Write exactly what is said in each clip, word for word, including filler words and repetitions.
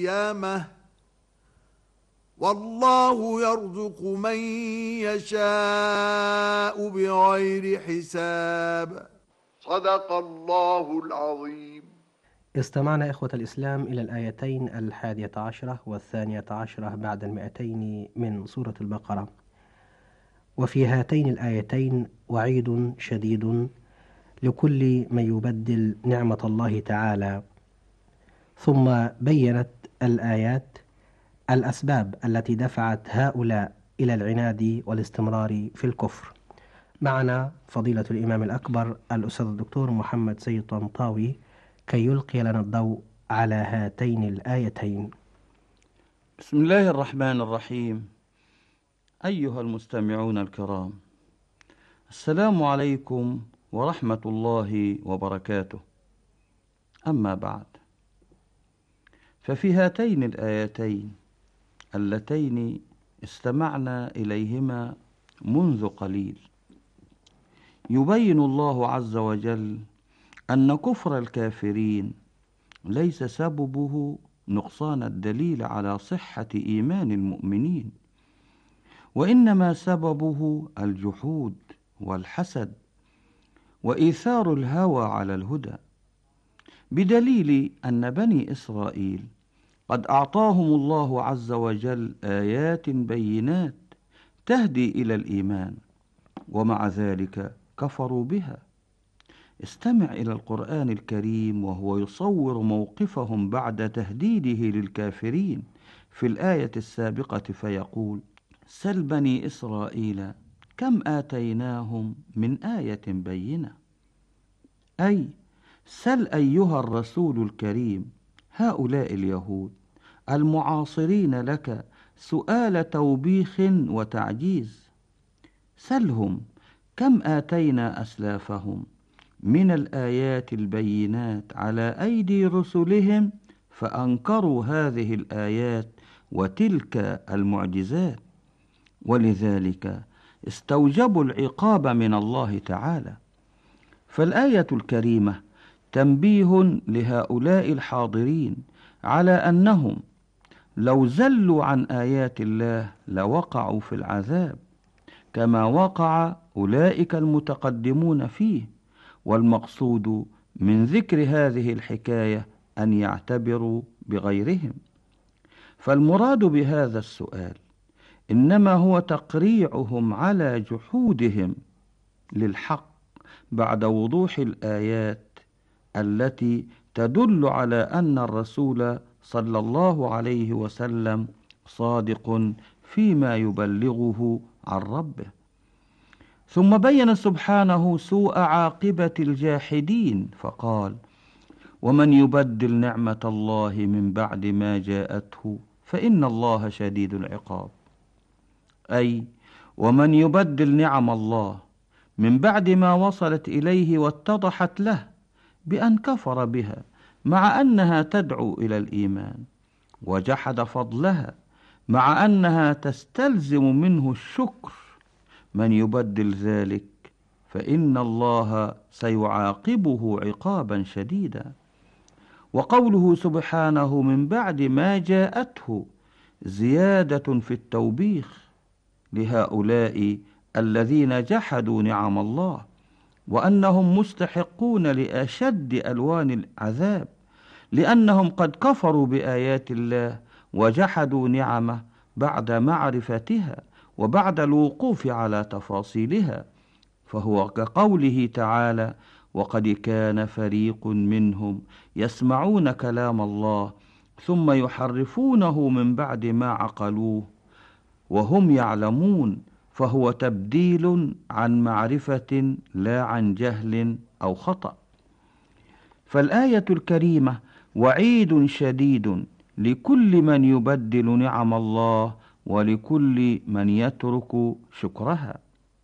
قيامة والله يرزق من يشاء بغير حساب. صدق الله العظيم. استمعنا إخوة الإسلام إلى الآيتين الحادية عشرة والثانية عشرة بعد المئتين من سورة البقرة، وفي هاتين الآيتين وعيد شديد لكل من يبدل نعمة الله تعالى. ثم بيّنت الآيات الأسباب التي دفعت هؤلاء إلى العناد والاستمرار في الكفر. معنا فضيلة الإمام الأكبر الأستاذ الدكتور محمد سيد طنطاوي كي يلقي لنا الضوء على هاتين الآيتين. بسم الله الرحمن الرحيم. أيها المستمعون الكرام، السلام عليكم ورحمة الله وبركاته. أما بعد، ففي هاتين الآيتين اللتين استمعنا إليهما منذ قليل يبين الله عز وجل أن كفر الكافرين ليس سببه نقصان الدليل على صحة إيمان المؤمنين، وإنما سببه الجحود والحسد وإيثار الهوى على الهدى، بدليل أن بني إسرائيل قد أعطاهم الله عز وجل آيات بينات تهدي إلى الإيمان، ومع ذلك كفروا بها. استمع إلى القرآن الكريم وهو يصور موقفهم بعد تهديده للكافرين في الآية السابقة فيقول: سل بني إسرائيل كم آتيناهم من آية بينة. أي سل أيها الرسول الكريم هؤلاء اليهود المعاصرين لك سؤال توبيخ وتعجيز. سلهم كم آتينا أسلافهم من الآيات البينات على أيدي رسلهم فأنكروا هذه الآيات وتلك المعجزات، ولذلك استوجبوا العقاب من الله تعالى. فالآية الكريمة تنبيه لهؤلاء الحاضرين على أنهم لو زلوا عن آيات الله لوقعوا في العذاب كما وقع أولئك المتقدمون فيه، والمقصود من ذكر هذه الحكاية أن يعتبروا بغيرهم. فالمراد بهذا السؤال إنما هو تقريعهم على جحودهم للحق بعد وضوح الآيات التي تدل على أن الرسول صلى الله عليه وسلم صادق فيما يبلغه عن ربه. ثم بين سبحانه سوء عاقبة الجاحدين فقال: ومن يبدل نعمة الله من بعد ما جاءته فإن الله شديد العقاب. أي ومن يبدل نعم الله من بعد ما وصلت إليه واتضحت له بأن كفر بها مع أنها تدعو إلى الإيمان، وجحد فضلها مع أنها تستلزم منه الشكر، من يبدل ذلك فإن الله سيعاقبه عقابا شديدا. وقوله سبحانه من بعد ما جاءته زيادة في التوبيخ لهؤلاء الذين جحدوا نعم الله، وأنهم مستحقون لأشد ألوان العذاب، لأنهم قد كفروا بآيات الله وجحدوا نعمه بعد معرفتها وبعد الوقوف على تفاصيلها. فهو كقوله تعالى: وقد كان فريق منهم يسمعون كلام الله ثم يحرفونه من بعد ما عقلوه وهم يعلمون، فهو تبديل عن معرفة لا عن جهل أو خطأ. فالآية الكريمة وعيد شديد لكل من يبدل نعم الله ولكل من يترك شكرها.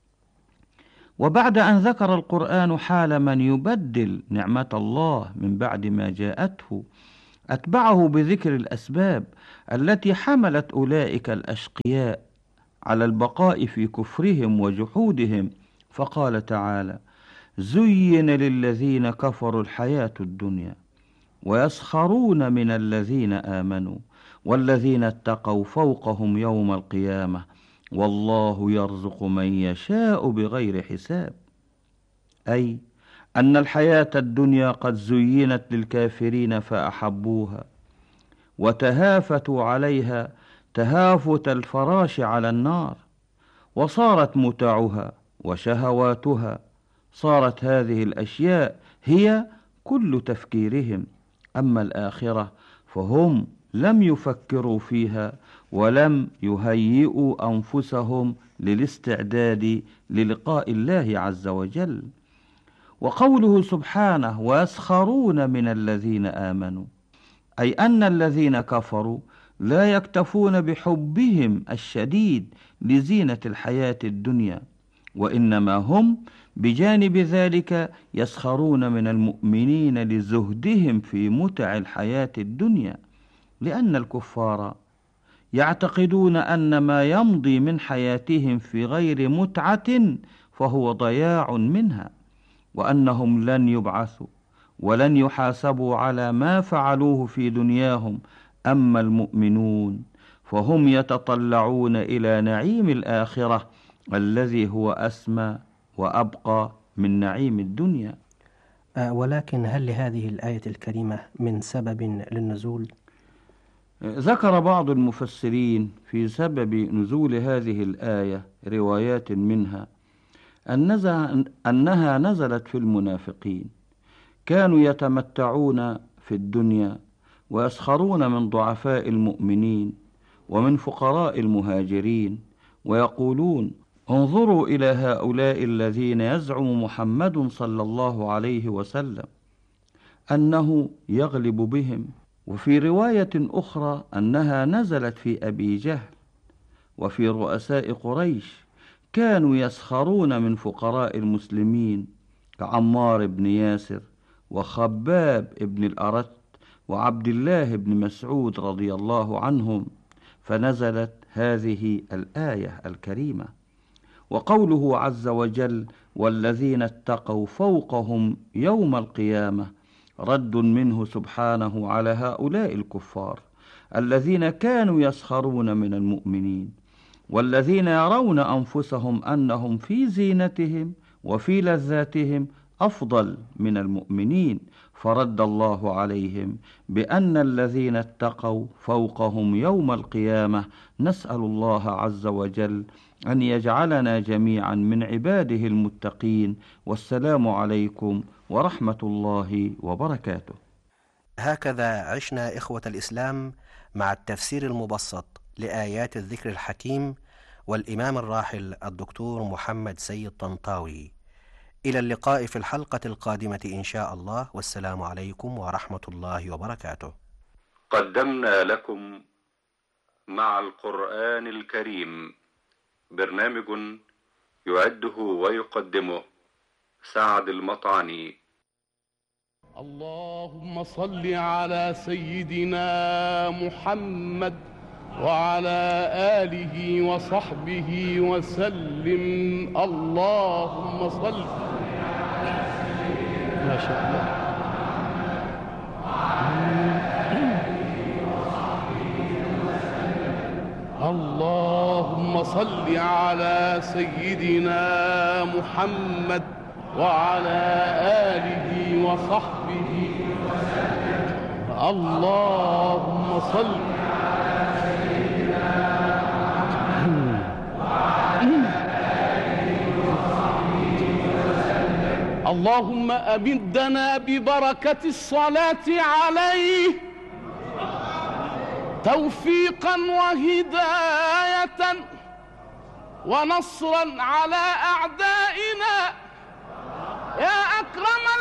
وبعد أن ذكر القرآن حال من يبدل نعمة الله من بعد ما جاءته، أتبعه بذكر الأسباب التي حملت أولئك الأشقياء على البقاء في كفرهم وجحودهم، فقال تعالى: زين للذين كفروا الحياة الدنيا ويسخرون من الذين آمنوا والذين اتقوا فوقهم يوم القيامة والله يرزق من يشاء بغير حساب. أي أن الحياة الدنيا قد زينت للكافرين فأحبوها وتهافتوا عليها تهافت الفراش على النار، وصارت متعها وشهواتها، صارت هذه الأشياء هي كل تفكيرهم. أما الآخرة فهم لم يفكروا فيها ولم يهيئوا أنفسهم للاستعداد للقاء الله عز وجل. وقوله سبحانه ويسخرون من الذين آمنوا، أي أن الذين كفروا لا يكتفون بحبهم الشديد لزينة الحياة الدنيا، وإنما هم بجانب ذلك يسخرون من المؤمنين لزهدهم في متع الحياة الدنيا، لأن الكفار يعتقدون أن ما يمضي من حياتهم في غير متعة فهو ضياع منها، وأنهم لن يبعثوا ولن يحاسبوا على ما فعلوه في دنياهم. أما المؤمنون فهم يتطلعون إلى نعيم الآخرة الذي هو أسمى وأبقى من نعيم الدنيا. أه ولكن هل لهذه الآية الكريمة من سبب للنزول؟ ذكر بعض المفسرين في سبب نزول هذه الآية روايات منها أنها نزلت في المنافقين، كانوا يتمتعون في الدنيا ويسخرون من ضعفاء المؤمنين ومن فقراء المهاجرين، ويقولون انظروا إلى هؤلاء الذين يزعم محمد صلى الله عليه وسلم أنه يغلب بهم. وفي رواية أخرى أنها نزلت في أبي جهل وفي رؤساء قريش، كانوا يسخرون من فقراء المسلمين كعمار بن ياسر وخباب بن الأرت وعبد الله بن مسعود رضي الله عنهم، فنزلت هذه الآية الكريمة. وقوله عز وجل والذين اتقوا فوقهم يوم القيامة رد منه سبحانه على هؤلاء الكفار الذين كانوا يسخرون من المؤمنين، والذين يرون أنفسهم أنهم في زينتهم وفي لذاتهم أفضل من المؤمنين، فرد الله عليهم بأن الذين اتقوا فوقهم يوم القيامة. نسأل الله عز وجل أن يجعلنا جميعا من عباده المتقين، والسلام عليكم ورحمة الله وبركاته. هكذا عشنا إخوة الإسلام مع التفسير المبسط لآيات الذكر الحكيم والإمام الراحل الدكتور محمد سيد طنطاوي. إلى اللقاء في الحلقة القادمة إن شاء الله، والسلام عليكم ورحمة الله وبركاته. قدمنا لكم مع القرآن الكريم برنامج يعده ويقدمه سعد المطعني. اللهم صل على سيدنا محمد وعلى آله وصحبه وسلم. اللهم صل ما شاء الله. اللهم صل على سيدنا محمد وعلى آله وصحبه وسلم. اللهم صل على سيدنا محمد وعلى آله وصحبه وسلم. اللهم أمدنا ببركة الصلاة عليه توفيقا وهداية ونصرا على أعدائنا يا أكرم